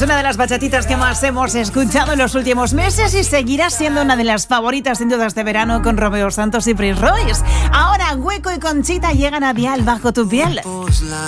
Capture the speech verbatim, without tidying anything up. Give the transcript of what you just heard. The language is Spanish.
una de las bachatitas que más hemos escuchado en los últimos meses y seguirá siendo una de las favoritas sin duda este verano con Romeo Santos y Prince Royce. Ahora Hueco y Conchita llegan a Dial bajo tu piel.